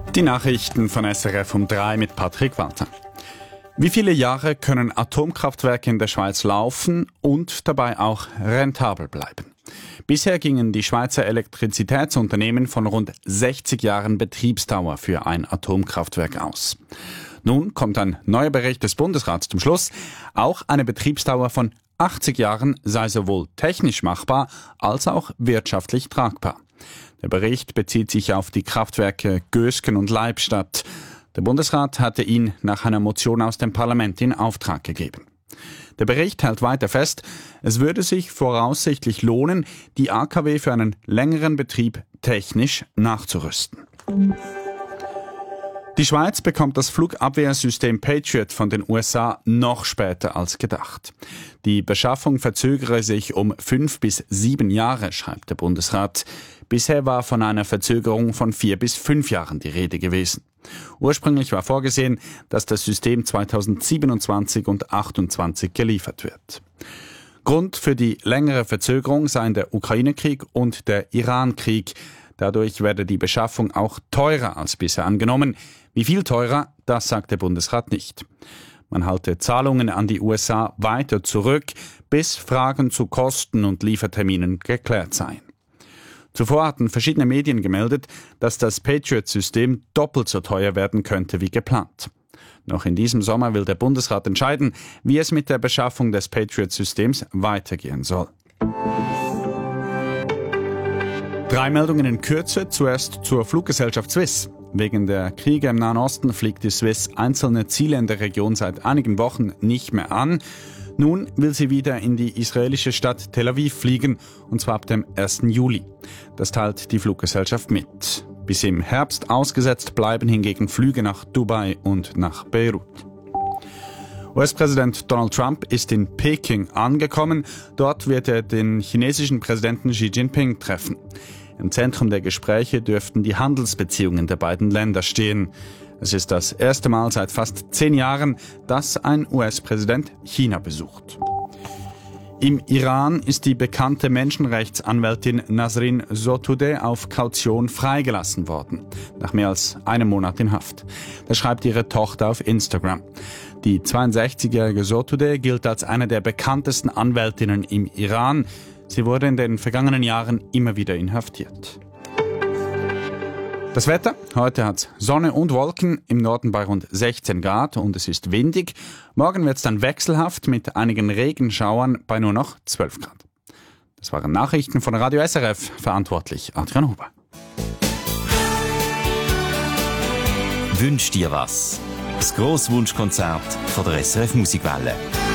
Die Nachrichten von SRF um 3 mit Patrick Walter. Wie viele Jahre können Atomkraftwerke in der Schweiz laufen und dabei auch rentabel bleiben? Bisher gingen die Schweizer Elektrizitätsunternehmen von rund 60 Jahren Betriebsdauer für ein Atomkraftwerk aus. Nun kommt ein neuer Bericht des Bundesrats zum Schluss. Auch eine Betriebsdauer von 80 Jahren sei sowohl technisch machbar als auch wirtschaftlich tragbar. Der Bericht bezieht sich auf die Kraftwerke Gösgen und Leibstadt. Der Bundesrat hatte ihn nach einer Motion aus dem Parlament in Auftrag gegeben. Der Bericht hält weiter fest, es würde sich voraussichtlich lohnen, die AKW für einen längeren Betrieb technisch nachzurüsten. Die Schweiz bekommt das Flugabwehrsystem Patriot von den USA noch später als gedacht. Die Beschaffung verzögere sich um 5 bis 7 Jahre, schreibt der Bundesrat. Bisher war von einer Verzögerung von 4 bis 5 Jahren die Rede gewesen. Ursprünglich war vorgesehen, dass das System 2027 und 2028 geliefert wird. Grund für die längere Verzögerung seien der Ukraine-Krieg und der Iran-Krieg. Dadurch werde die Beschaffung auch teurer als bisher angenommen. Wie viel teurer, das sagt der Bundesrat nicht. Man halte Zahlungen an die USA weiter zurück, bis Fragen zu Kosten und Lieferterminen geklärt seien. Zuvor hatten verschiedene Medien gemeldet, dass das Patriot-System doppelt so teuer werden könnte wie geplant. Noch in diesem Sommer will der Bundesrat entscheiden, wie es mit der Beschaffung des Patriot-Systems weitergehen soll. 3 Meldungen in Kürze, zuerst zur Fluggesellschaft Swiss. Wegen der Kriege im Nahen Osten fliegt die Swiss einzelne Ziele in der Region seit einigen Wochen nicht mehr an. Nun will sie wieder in die israelische Stadt Tel Aviv fliegen, und zwar ab dem 1. Juli. Das teilt die Fluggesellschaft mit. Bis im Herbst ausgesetzt bleiben hingegen Flüge nach Dubai und nach Beirut. US-Präsident Donald Trump ist in Peking angekommen. Dort wird er den chinesischen Präsidenten Xi Jinping treffen. Im Zentrum der Gespräche dürften die Handelsbeziehungen der beiden Länder stehen. Es ist das erste Mal seit fast 10 Jahren, dass ein US-Präsident China besucht. Im Iran ist die bekannte Menschenrechtsanwältin Nasrin Sotoudeh auf Kaution freigelassen worden, nach mehr als einem Monat in Haft. Das schreibt ihre Tochter auf Instagram. Die 62-jährige Sotoudeh gilt als eine der bekanntesten Anwältinnen im Iran. Sie wurde in den vergangenen Jahren immer wieder inhaftiert. Das Wetter. Heute hat es Sonne und Wolken, im Norden bei rund 16 Grad und es ist windig. Morgen wird es dann wechselhaft mit einigen Regenschauern bei nur noch 12 Grad. Das waren Nachrichten von Radio SRF, verantwortlich Adrian Huber. Wünsch dir was? Das Grosswunschkonzert von der SRF Musikwelle.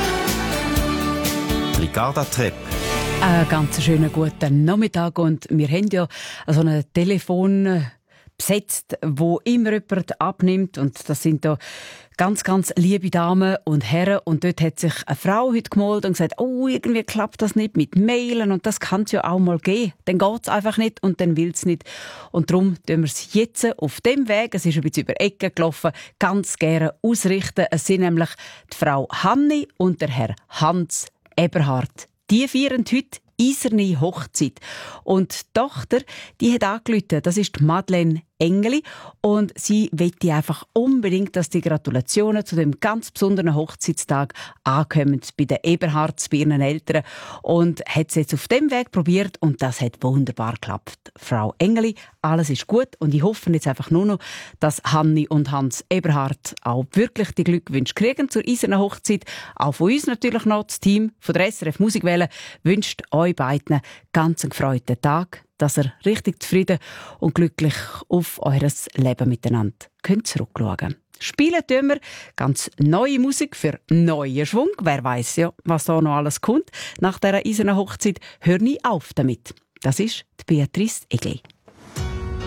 Ricarda Trepp. Einen ganz schönen guten Nachmittag und wir haben ja so ein Telefon besetzt, wo immer jemand abnimmt und das sind da ganz, ganz liebe Damen und Herren und dort hat sich eine Frau heute gemeldet und gesagt, oh, irgendwie klappt das nicht mit Mailen und das kann es ja auch mal geben. Dann geht es einfach nicht und dann will es nicht. Und darum tun wir es jetzt auf dem Weg, es ist ein bisschen über Ecken gelaufen, ganz gerne ausrichten. Es sind nämlich die Frau Hanni und der Herr Hans Eberhard. Die feiern heute eiserne Hochzeit. Und die Tochter, die hat angerufen, das ist Madeleine Engeli. Und sie möchte einfach unbedingt, dass die Gratulationen zu dem ganz besonderen Hochzeitstag ankommen bei den Eberhards, bei ihren Eltern. Und hat es jetzt auf dem Weg probiert und das hat wunderbar geklappt. Frau Engeli, alles ist gut und ich hoffe jetzt einfach nur noch, dass Hanni und Hans Eberhard auch wirklich die Glückwünsche kriegen zur eisernen Hochzeit. Auch von uns natürlich noch, das Team von der SRF Musikwelle wünscht euch beiden ganz einen gefreuten Tag, dass ihr richtig zufrieden und glücklich auf eures Leben miteinander könnt zurückschauen. Spielen tun wir ganz neue Musik für neuen Schwung. Wer weiß ja, was da noch alles kommt. Nach dieser eisernen Hochzeit hör nie auf damit. Das ist die Beatrice Egli.